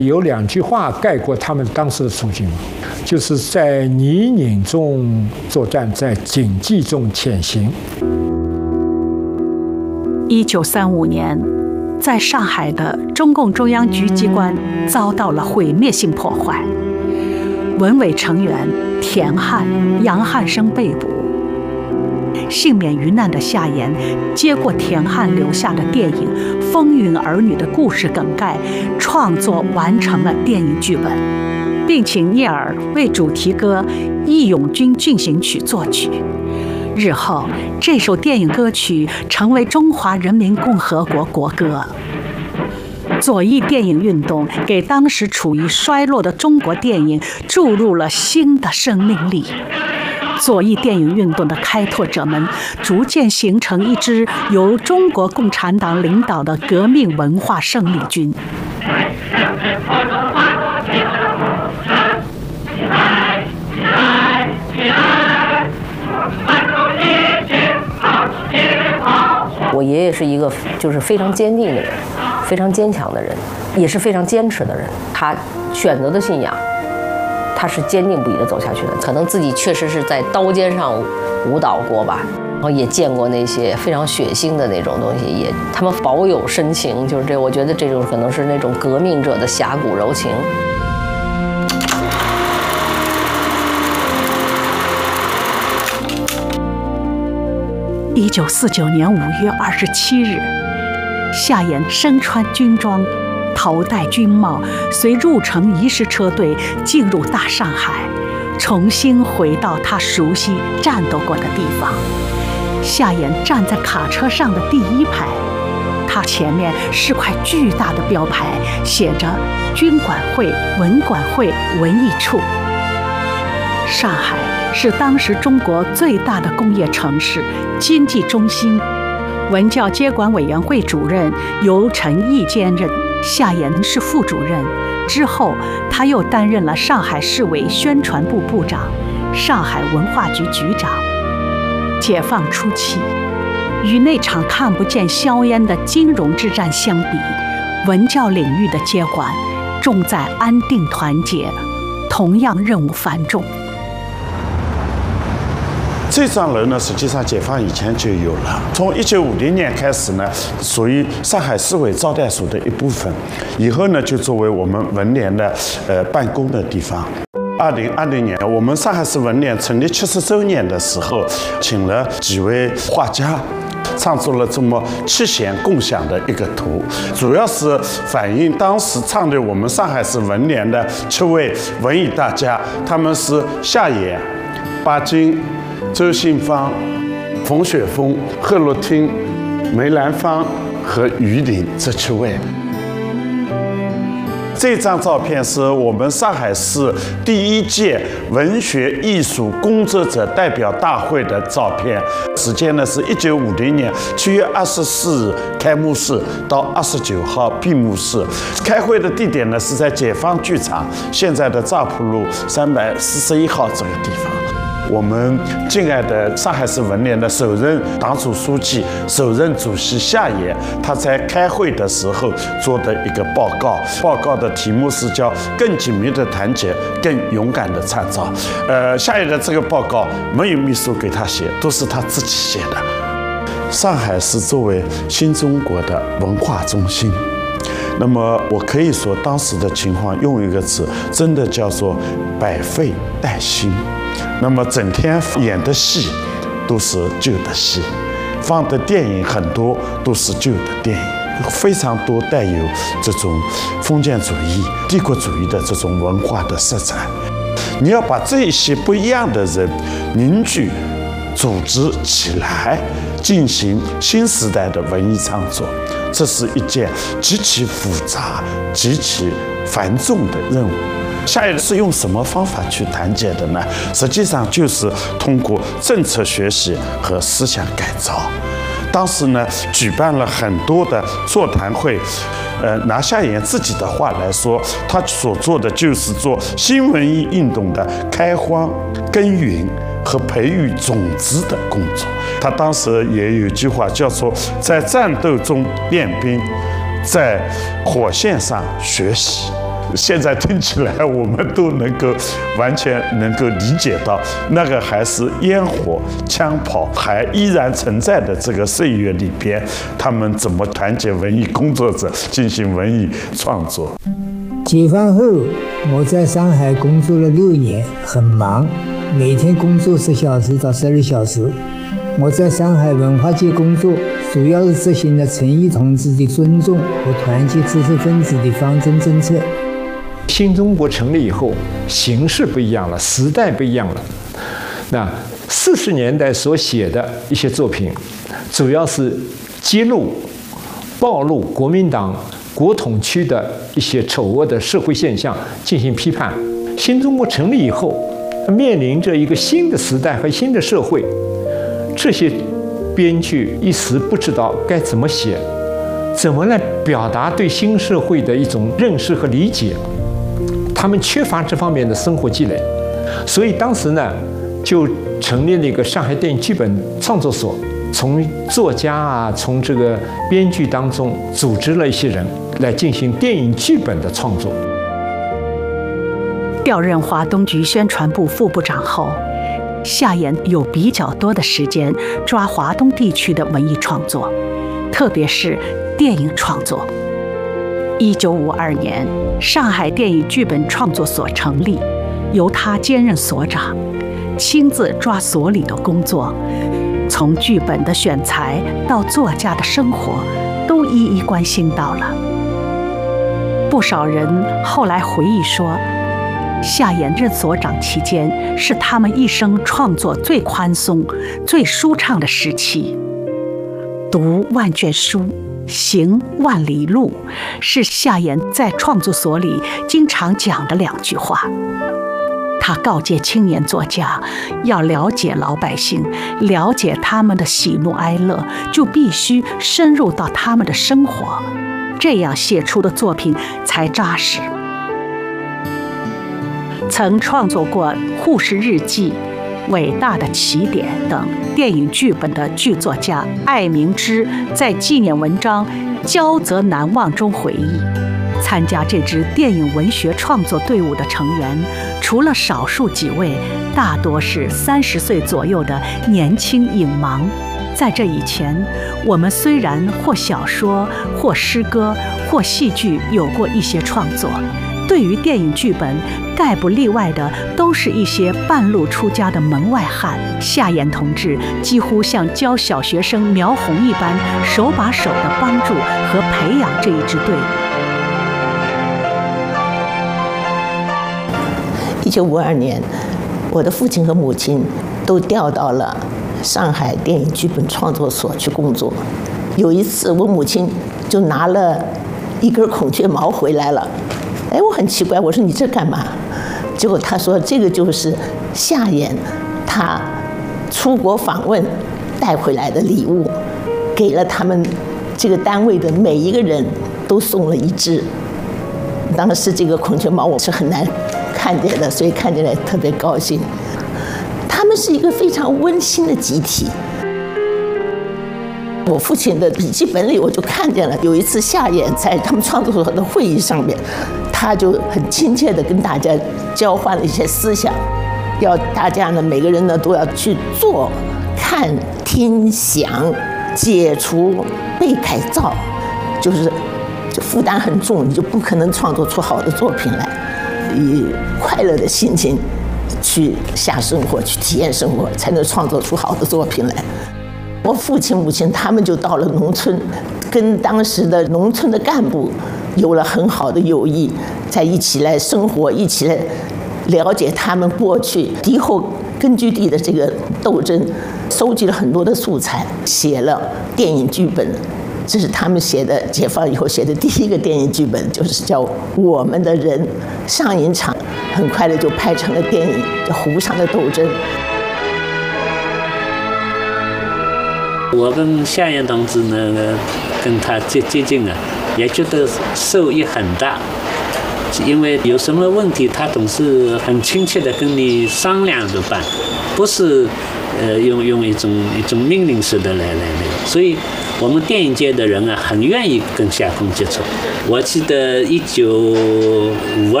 有2句话概括他们当时的处境，就是在泥泞中作战，在荆棘中前行。 1935年，在上海的中共中央局机关遭到了毁灭性破坏，文委成员田汉、杨汉生被捕。幸免于难的夏言接过田汉留下的电影《风云儿女》的故事梗概，创作完成了电影剧本，并请聂耳为主题歌《义勇军进行曲》作曲。日后，这首电影歌曲成为中华人民共和国国歌。左翼电影运动给当时处于衰落的中国电影注入了新的生命力。左翼电影运动的开拓者们逐渐形成一支由中国共产党领导的革命文化胜利军。 我爷爷是一个就是非常坚定的人，非常坚强的人，也是非常坚持的人。他选择的信仰，他是坚定不移地走下去的。可能自己确实是在刀尖上舞蹈过吧，然后也见过那些非常血腥的那种东西，也他们保有深情，就是这，我觉得这种可能是那种革命者的侠骨柔情。 1949年5月27日，夏言身穿军装，头戴军帽，随入城仪式车队进入大上海，重新回到他熟悉战斗过的地方。夏言站在卡车上的第1排，他前面是块巨大的标牌，写着军管会、文管会、文艺处。上海是当时中国最大的工业城市、经济中心，文教接管委员会主任由陈毅兼任，夏言是副主任。之后，他又担任了上海市委宣传部部长、上海文化局局长。解放初期，与那场看不见硝烟的金融之战相比，文教领域的接管重在安定团结，同样任务繁重。 这幢楼呢，实际上解放以前就有了。从1950年开始呢，属于上海市委招待所的一部分，以后呢就作为我们文联的办公的地方。2020年，我们上海市文联成立70周年的时候，请了几位画家，创作了这么7弦共享的一个图，主要是反映当时创立我们上海市文联的7位文艺大家，他们是夏言、巴金、周信芳、冯雪峰、贺洛汀、梅兰芳和于林这7位。这张照片是我们上海市第1届文学艺术工作者代表大会的照片，时间呢是1950年7月24日开幕式到29号闭幕式。开会的地点呢是在解放剧场，现在的乍浦路341号这个地方。我们敬爱的上海市文联的首任党组书记、首任主席夏言，他在开会的时候做的一个报告，报告的题目是叫“更紧密的团结，更勇敢的创造”。夏言的这个报告没有秘书给他写，都是他自己写的。上海市作为新中国的文化中心，那么我可以说当时的情况用一个词，真的叫做百废待兴。那么整天演的戏都是旧的戏，放的电影很多都是旧的电影，非常多带有这种封建主义、帝国主义的这种文化的色彩。你要把这一些不一样的人凝聚、组织起来，进行新时代的文艺创作，这是一件极其复杂、极其繁重的任务。夏言是用什么方法去团结的呢？实际上就是通过政策学习和思想改造。当时呢，举办了很多的座谈会。拿夏言自己的话来说，他所做的就是做新文艺运动的开荒、耕耘和培育种子的工作。他当时也有一句话叫做“在战斗中练兵，在火线上学习”。 现在听起来我们都完全能够理解到，那个还是烟火枪炮还依然存在的这个岁月里边，他们怎么团结文艺工作者进行文艺创作。 解放后，我在上海工作了6年，很忙，每天工作10小时到12小时。我在上海文化界工作，主要是执行了陈毅同志的尊重和团结知识分子的方针政策。 新中国成立以后，形势不一样了，时代不一样了。那40年代所写的一些作品，主要是揭露、暴露国民党国统区的一些丑恶的社会现象，进行批判。新中国成立以后，面临着一个新的时代和新的社会，这些编剧一时不知道该怎么写，怎么来表达对新社会的一种认识和理解，他们缺乏这方面的生活积累，所以当时呢，就成立了一个上海电影剧本创作所，从作家啊，从这个编剧当中组织了一些人来进行电影剧本的创作。 调任华东局宣传部副部长后，夏衍有比较多的时间抓华东地区的文艺创作，特别是电影创作。1952年，上海电影剧本创作所成立，由他兼任所长，亲自抓所里的工作，从剧本的选材到作家的生活，都一一关心到了。不少人后来回忆说，夏衍任所长期间是他们一生创作最宽松、最舒畅的时期。读万卷书，行万里路，是夏衍在创作所里经常讲的2句话。他告诫青年作家，要了解老百姓，了解他们的喜怒哀乐，就必须深入到他们的生活，这样写出的作品才扎实。曾创作过《护士日记》《伟大的起点》等电影剧本的剧作家艾明之在纪念文章《骄则难忘》中回忆，参加这支电影文学创作队伍的成员，除了少数几位，大多是30岁左右的年轻影盲。在这以前，我们虽然或小说、或诗歌、或戏剧有过一些创作，对于电影剧本，概不例外的都是一些半路出家的门外汉。夏衍同志几乎像教小学生描红一般，手把手地帮助和培养这一支队伍。 1952年，我的父亲和母亲都调到了上海电影剧本创作所去工作。有一次，我母亲就拿了一根孔雀毛回来了。我很奇怪，我说你这干嘛？结果他说这个就是夏衍他出国访问带回来的礼物，给了他们这个单位的每一个人都送了1只。当时这个孔雀毛我是很难看见的，所以看起来特别高兴。他们是一个非常温馨的集体。我父亲的笔记本里我就看见了，有一次夏衍在他们创作所的会议上面，他就很亲切地跟大家交换了一些思想，要大家呢每个人呢都要去做、看、听、想，解除被改造，就负担很重，你就不可能创作出好的作品来。以快乐的心情去下生活，去体验生活，才能创作出好的作品来。我父亲、母亲他们就到了农村，跟当时的农村的干部有了很好的友谊，在一起来生活，一起来了解他们过去敌后根据地的这个斗争，收集了很多的素材，写了电影剧本。这是他们写的，解放以后写的第一个电影剧本，就是叫《我们的人》。上影厂很快的就拍成了电影，叫《湖上的斗争》。 我跟夏衍同志呢，跟他接近了，也觉得受益很大。因为有什么问题，他总是很亲切的跟你商量着办，不是用一种命令式的来，所以我们电影界的人啊，很愿意跟夏空接触。我记得1952